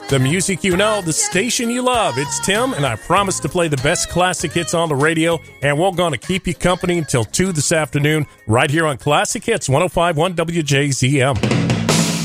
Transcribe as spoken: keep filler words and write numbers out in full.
The music you know, the station you love. It's Tim, and I promise to play the best classic hits on the radio, and we're going to keep you company until two this afternoon, right here on Classic Hits one oh five point one W J Z M.